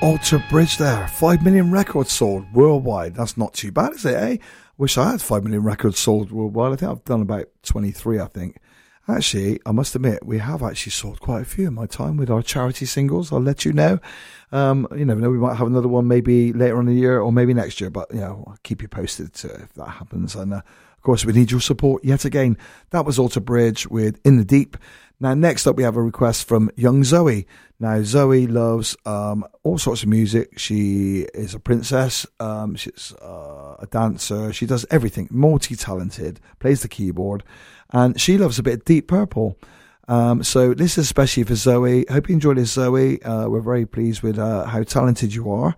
Alter Bridge there. 5 million records sold worldwide. That's not too bad, is it, eh? Wish I had 5 million records sold worldwide. I think I've done about 23, I think. Actually, I must admit, we have actually sold quite a few in my time with our charity singles. I'll let you know. You never know, we might have another one maybe later on in the year or maybe next year, but I'll keep you posted if that happens. And of course, we need your support yet again. That was Alter Bridge with In the Deep. Now, next up, we have a request from Young Zoe. Now, Zoe loves all sorts of music. She is a princess. She's a dancer. She does everything. Multi-talented. Plays the keyboard. And she loves a bit of Deep Purple. So this is especially for Zoe. Hope you enjoy this, Zoe. We're very pleased with how talented you are.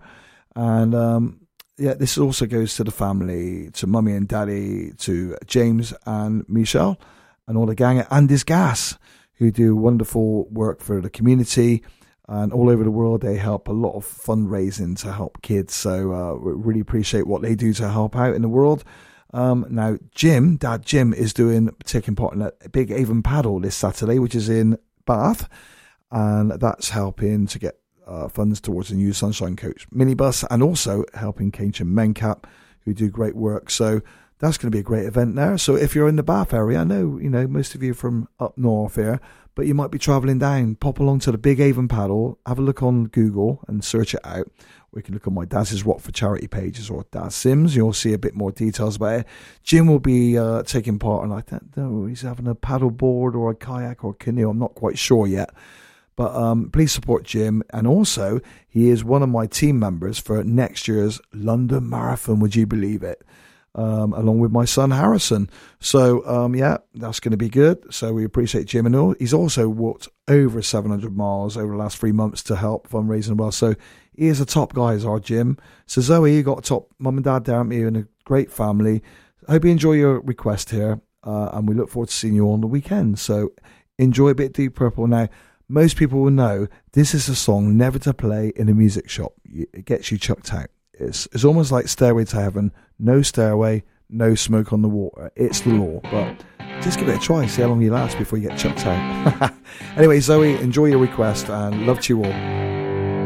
And this also goes to the family, to Mummy and Daddy, to James and Michelle, and all the gang at Andy's Gas, who do wonderful work for the community. And all over the world, they help a lot of fundraising to help kids. So we really appreciate what they do to help out in the world. Now, Dad Jim, is taking part in a big Avon Paddle this Saturday, which is in Bath. And that's helping to get funds towards the new Sunshine Coach minibus, and also helping Keynsham Mencap, who do great work. So that's going to be a great event there. So if you're in the Bath area, I know, most of you are from up north here, but you might be travelling down, pop along to the Big Avon Paddle, have a look on Google and search it out. We can look on my Daz's Rock for Charity pages or Daz Sims. You'll see a bit more details about it. Jim will be taking part, and I don't know, he's having a paddle board or a kayak or a canoe. I'm not quite sure yet. But please support Jim. And also, he is one of my team members for next year's London Marathon. Would you believe it? Along with my son Harrison. So that's going to be good. So we appreciate Jim, and all. He's also walked over 700 miles over the last 3 months to help fundraising well. So he is a top guy, is our Jim. So Zoe, you got a top mum and dad there, haven't you, and a great family. I hope you enjoy your request here, and we look forward to seeing you on the weekend. So enjoy a bit of Deep Purple. Now, most people will know this is a song never to play in a music shop. It gets you chucked out. It's almost like Stairway to Heaven. No stairway, no smoke on the water. It's the law. But just give it a try. See how long you last before you get chucked out. Anyway, Zoe, enjoy your request, and love to you all.